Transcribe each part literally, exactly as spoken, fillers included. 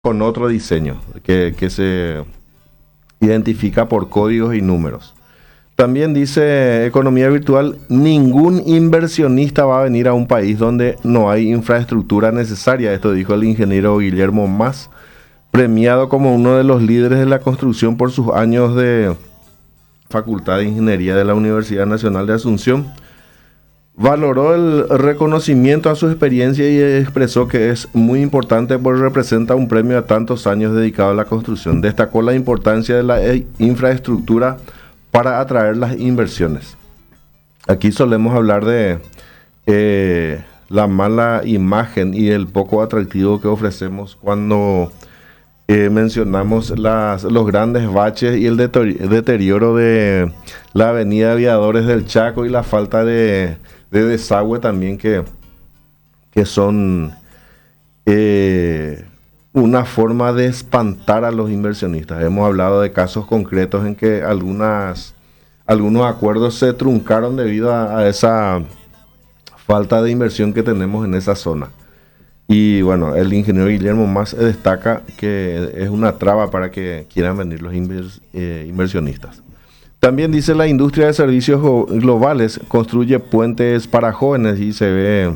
con otro diseño que, que se identifica por códigos y números. También dice Economía Virtual, ningún inversionista va a venir a un país donde no hay infraestructura necesaria. Esto dijo el ingeniero Guillermo Mas, premiado como uno de los líderes de la construcción por sus años de Facultad de Ingeniería de la Universidad Nacional de Asunción. Valoró el reconocimiento a su experiencia y expresó que es muy importante porque representa un premio a tantos años dedicado a la construcción. Destacó la importancia de la infraestructura para atraer las inversiones. Aquí solemos hablar de eh, la mala imagen y el poco atractivo que ofrecemos cuando eh, mencionamos las, los grandes baches y el deterioro de la avenida Aviadores del Chaco y la falta de, de desagüe también que, que son eh, una forma de espantar a los inversionistas. Hemos hablado de casos concretos en que algunas, algunos acuerdos se truncaron debido a, a esa falta de inversión que tenemos en esa zona. Y bueno, el ingeniero Guillermo Mas destaca que es una traba para que quieran venir los invers, eh, inversionistas. También dice la industria de servicios globales construye puentes para jóvenes y se ve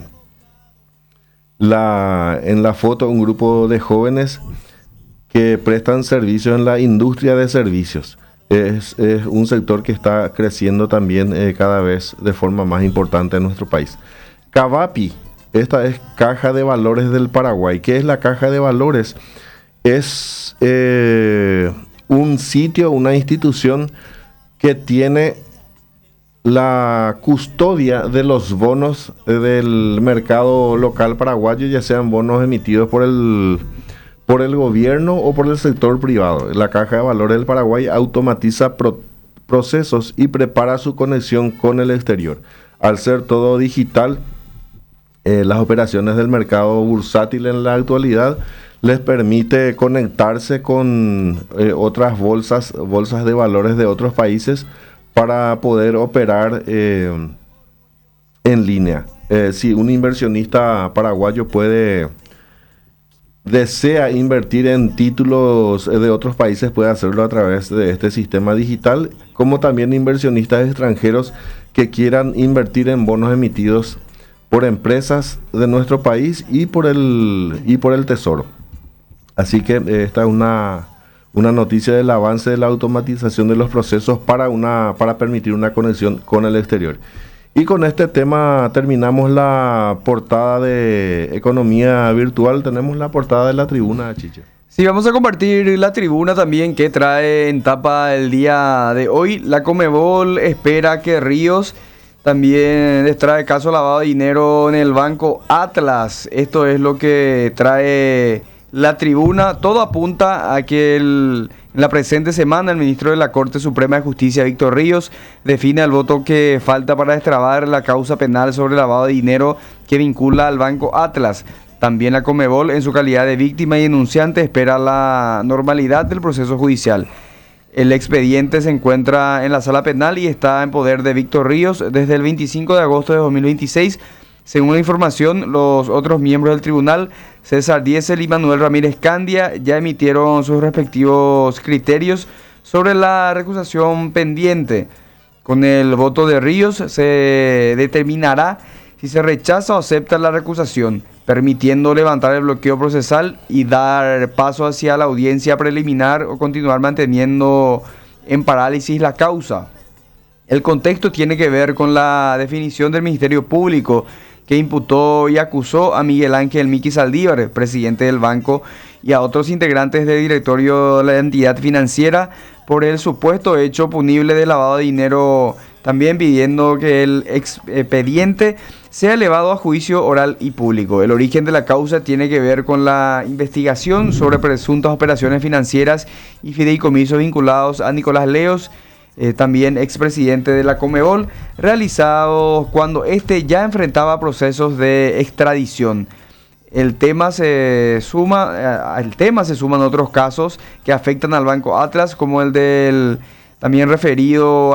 la, en la foto un grupo de jóvenes que prestan servicios en la industria de servicios. Es, es un sector que está creciendo también eh, cada vez de forma más importante en nuestro país. Cavapi, esta es Caja de Valores del Paraguay. ¿Qué es la Caja de Valores? Es eh, un sitio, una institución que tiene la custodia de los bonos del mercado local paraguayo, ya sean bonos emitidos por el, por el gobierno o por el sector privado. La Caja de Valores del Paraguay automatiza pro, procesos y prepara su conexión con el exterior. Al ser todo digital, eh, las operaciones del mercado bursátil en la actualidad les permite conectarse con eh, otras bolsas, bolsas de valores de otros países para poder operar eh, en línea. Eh, si un inversionista paraguayo puede, desea invertir en títulos de otros países, puede hacerlo a través de este sistema digital, como también inversionistas extranjeros que quieran invertir en bonos emitidos por empresas de nuestro país y por el, y por el Tesoro. Así que eh, esta es una, una noticia del avance de la automatización de los procesos para, una, para permitir una conexión con el exterior. Y con este tema terminamos la portada de Economía Virtual. Tenemos la portada de La Tribuna, Chiche. Sí, vamos a compartir La Tribuna también, que trae en tapa el día de hoy. La Conmebol espera que Ríos también les trae caso lavado de dinero en el Banco Atlas. Esto es lo que trae La Tribuna. Todo apunta a que el, en la presente semana el ministro de la Corte Suprema de Justicia, Víctor Ríos, define el voto que falta para destrabar la causa penal sobre lavado de dinero que vincula al Banco Atlas. También la Conmebol, en su calidad de víctima y denunciante, espera la normalidad del proceso judicial. El expediente se encuentra en la sala penal y está en poder de Víctor Ríos desde el veinticinco de agosto de dos mil veintiséis. Según la información, los otros miembros del tribunal, César Diesel y Manuel Ramírez Candia, ya emitieron sus respectivos criterios sobre la recusación pendiente. Con el voto de Ríos se determinará si se rechaza o acepta la recusación, permitiendo levantar el bloqueo procesal y dar paso hacia la audiencia preliminar o continuar manteniendo en parálisis la causa. El contexto tiene que ver con la definición del Ministerio Público, que imputó y acusó a Miguel Ángel Miki Saldívar, presidente del banco, y a otros integrantes del directorio de la entidad financiera por el supuesto hecho punible de lavado de dinero, también pidiendo que el expediente sea elevado a juicio oral y público. El origen de la causa tiene que ver con la investigación sobre presuntas operaciones financieras y fideicomisos vinculados a Nicolás Leos, Eh, también expresidente de la Conmebol, realizados cuando éste ya enfrentaba procesos de extradición. El tema se suma, eh, el tema se suman otros casos que afectan al Banco Atlas, como el del también referido